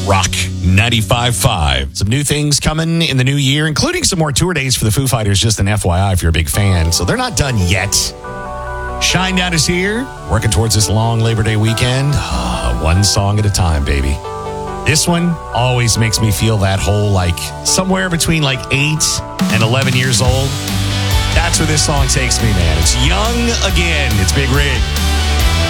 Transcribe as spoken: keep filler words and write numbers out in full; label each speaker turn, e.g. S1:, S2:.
S1: Rock ninety-five point five. Some new things coming in the new year, including some more tour days for the Foo Fighters, just an F Y I if you're a big fan. So they're not done yet. Shinedown is here, working towards this long Labor Day weekend. Oh, one song at a time, baby. This one always makes me feel that whole, like, somewhere between like eight and eleven years old. That's where this song takes me, man. It's Young Again. It's Big Rig.